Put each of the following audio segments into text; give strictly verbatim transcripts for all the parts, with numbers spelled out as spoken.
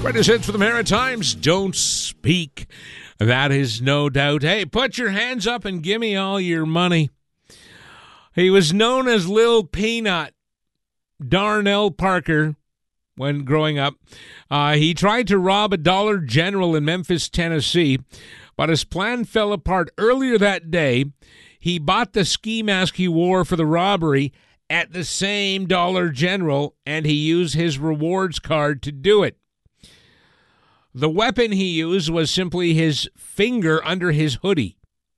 Greatest hits for the Maritimes. Don't speak. That is no doubt. Hey, put your hands up and give me all your money. He was known as Lil Peanut. Darnell Parker, when growing up, uh, he tried to rob a Dollar General in Memphis, Tennessee, but his plan fell apart. Earlier that day, he bought the ski mask he wore for the robbery at the same Dollar General, and he used his rewards card to do it. The weapon he used was simply his finger under his hoodie.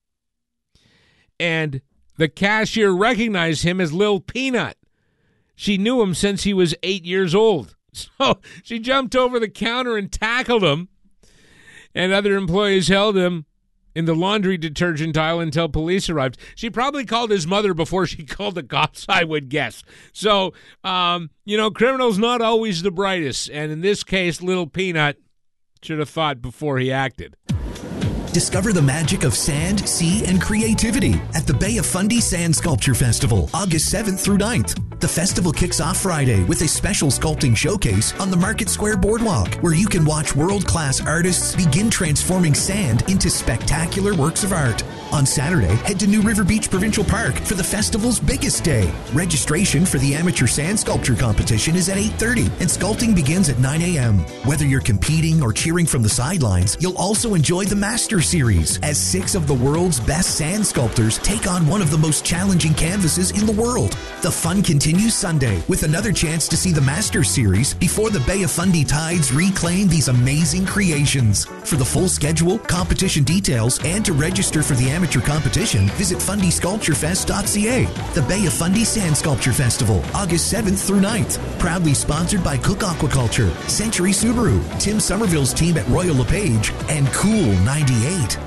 And the cashier recognized him as Lil Peanut. She knew him since he was eight years old. So she jumped over the counter and tackled him. And other employees held him in the laundry detergent aisle until police arrived. She probably called his mother before she called the cops, I would guess. So, um, you know, criminals not always the brightest. And in this case, Lil Peanut should have thought before he acted. Discover the magic of sand, sea, and creativity at the Bay of Fundy Sand Sculpture Festival, August seventh through ninth. The festival kicks off Friday with a special sculpting showcase on the Market Square Boardwalk, where you can watch world-class artists begin transforming sand into spectacular works of art. On Saturday, head to New River Beach Provincial Park for the festival's biggest day. Registration for the amateur sand sculpture competition is at eight thirty, and sculpting begins at nine a.m. Whether you're competing or cheering from the sidelines, you'll also enjoy the Master Series, as six of the world's best sand sculptors take on one of the most challenging canvases in the world. The fun continues Sunday with another chance to see the Master Series before the Bay of Fundy Tides reclaim these amazing creations. For the full schedule, competition details, and to register for the amateur competition, visit fundy sculpture fest dot c a. The Bay of Fundy Sand Sculpture Festival, August seventh through ninth. Proudly sponsored by Cook Aquaculture, Century Subaru, Tim Somerville's team at Royal LePage, and Cool ninety-eight.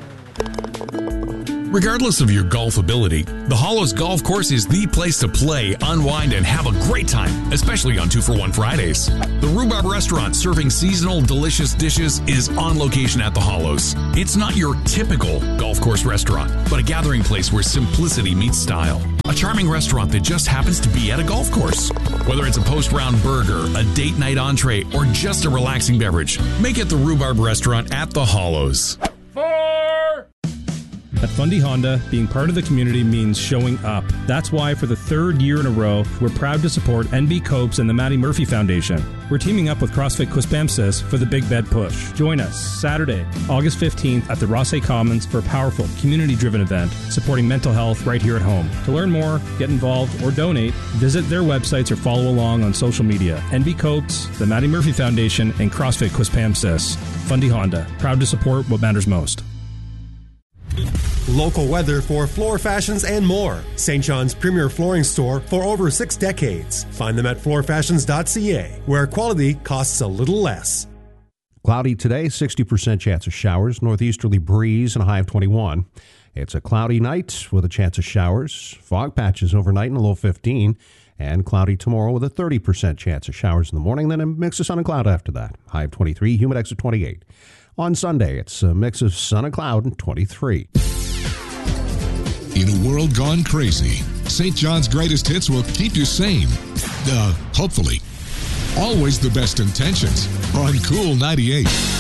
Regardless of your golf ability, the Hollows Golf Course is the place to play, unwind, and have a great time, especially on two for one Fridays. The Rhubarb Restaurant, serving seasonal delicious dishes, is on location at the Hollows. It's not your typical golf course restaurant, but a gathering place where simplicity meets style. A charming restaurant that just happens to be at a golf course. Whether it's a post-round burger, a date night entree, or just a relaxing beverage, make it the Rhubarb Restaurant at the Hollows. Four! At Fundy Honda, being part of the community means showing up. That's why for the third year in a row, we're proud to support N B Copes and the Maddie Murphy Foundation. We're teaming up with CrossFit Quispamsis for the Big Bed Push. Join us Saturday, August fifteenth at the Rossay Commons for a powerful, community-driven event supporting mental health right here at home. To learn more, get involved, or donate, visit their websites or follow along on social media. N B Copes, the Maddie Murphy Foundation, and CrossFit Quispamsis. Fundy Honda, proud to support what matters most. Local weather for floor fashions and more. Saint John's premier flooring store for over six decades. Find them at floor fashions dot c a, where quality costs a little less. Cloudy today, sixty percent chance of showers, northeasterly breeze, and a high of twenty-one. It's a cloudy night with a chance of showers, fog patches overnight and a low fifteen, and cloudy tomorrow with a thirty percent chance of showers in the morning, then a mix of sun and cloud after that. High of twenty-three, humidex of twenty-eight. On Sunday, it's a mix of sun and cloud and twenty-three. In a world gone crazy, Saint John's greatest hits will keep you sane. Uh, hopefully. Always the best intentions on Cool ninety-eight.